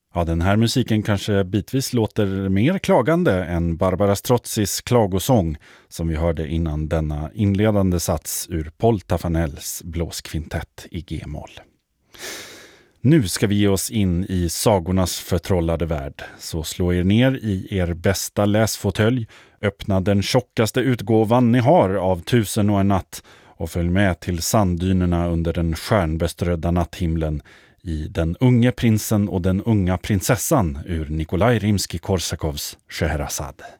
Ja, den här musiken kanske bitvis låter mer klagande än Barbara Strozzis klagosång som vi hörde innan denna inledande sats ur Paul Taffanels blåskvintett i G-moll. Nu ska vi ge oss in i sagornas förtrollade värld, så slå er ner i er bästa läsfåtölj, öppna den tjockaste utgåvan ni har av 1001 natt och följ med till sanddynerna under den stjärnbeströdda natthimlen i Den unge prinsen och den unga prinsessan ur Nikolaj Rimski-Korsakovs Scheherazad.